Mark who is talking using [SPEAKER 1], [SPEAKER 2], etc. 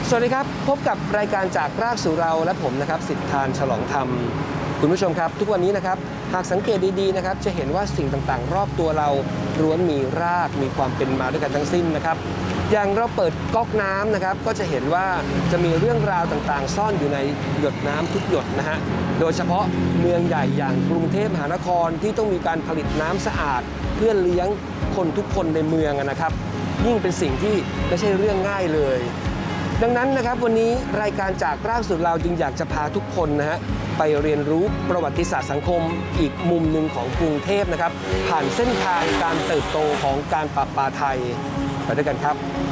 [SPEAKER 1] สวัสดีครับพบกับรายการจากรากสู่เราและผมนะครับสิทธานฉลองธรรมคุณผู้ชมครับทุกวันนี้นะครับหากสังเกตดีๆนะครับจะเห็นว่าสิ่งต่างๆรอบตัวเราล้วนมีรากมีความเป็นมาด้วยกันทั้งสิ้นนะครับอย่างเราเปิดก๊อกน้ำนะครับก็จะเห็นว่าจะมีเรื่องราวต่างๆซ่อนอยู่ในหยดน้ำทุกหยดนะฮะโดยเฉพาะเมืองใหญ่อย่างกรุงเทพมหานครที่ต้องมีการผลิตน้ำสะอาดเพื่อเลี้ยงคนทุกคนในเมืองนะครับยิ่งเป็นสิ่งที่ไม่ใช่เรื่องง่ายเลยดังนั้นนะครับวันนี้รายการจากรากสู่เราจึงอยากจะพาทุกคนนะฮะไปเรียนรู้ประวัติศาสตร์สังคมอีกมุมหนึ่งของกรุงเทพนะครับผ่านเส้นทางการเติบโตของการประปาไทยไปด้วยกันครับ